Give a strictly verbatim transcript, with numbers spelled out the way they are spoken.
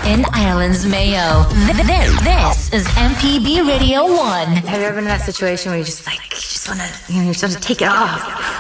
in Ireland's Mayo. This, this is M P B Radio one. Have you ever been in that situation where you just like, you just want to, you know, you just want to take it off?